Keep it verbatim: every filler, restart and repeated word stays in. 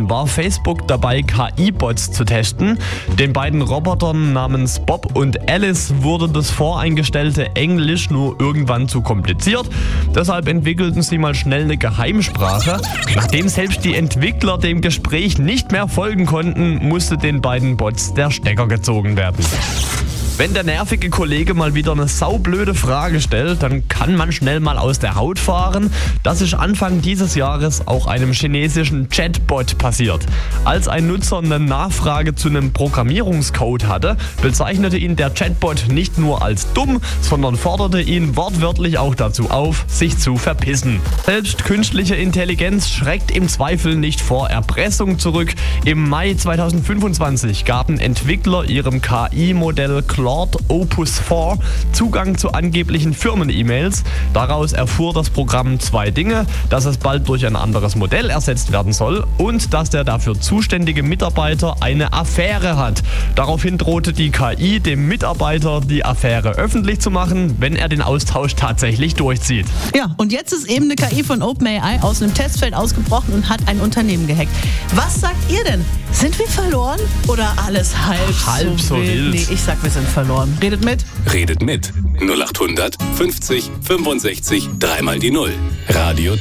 zweitausendfünfzehn war Facebook dabei, K I-Bots zu testen. Den beiden Robotern namens Bob und Alice wurde das voreingestellte Englisch nur irgendwann zu kompliziert. Deshalb entwickelten sie mal schnell eine Geheimsprache. Nachdem selbst die Entwickler dem Gespräch nicht mehr folgen konnten, musste den beiden Bots der Stecker gezogen werden. Wenn der nervige Kollege mal wieder eine saublöde Frage stellt, dann kann man schnell mal aus der Haut fahren. Das ist Anfang dieses Jahres auch einem chinesischen Chatbot passiert. Als ein Nutzer eine Nachfrage zu einem Programmierungscode hatte, bezeichnete ihn der Chatbot nicht nur als dumm, sondern forderte ihn wortwörtlich auch dazu auf, sich zu verpissen. Selbst künstliche Intelligenz schreckt im Zweifel nicht vor Erpressung zurück. Im Mai zweitausendfünfundzwanzig gaben Entwickler ihrem K I-Modell Claude Opus vier Zugang zu angeblichen Firmen-E-Mails. Daraus erfuhr das Programm zwei Dinge: dass es bald durch ein anderes Modell ersetzt werden soll und dass der dafür zuständige Mitarbeiter eine Affäre hat. Daraufhin drohte die K I dem Mitarbeiter, die Affäre öffentlich zu machen, wenn er den Austausch tatsächlich durchzieht. Ja, und jetzt ist eben eine K I von OpenAI aus einem Testfeld ausgebrochen und hat ein Unternehmen gehackt. Was sagt ihr denn? Sind wir verloren oder alles halb, halb so, so wild? wild? Nee, ich sag, wir sind verloren. Redet mit. Redet mit. null acht hundert fünfzig fünfundsechzig dreimal die Null. Radio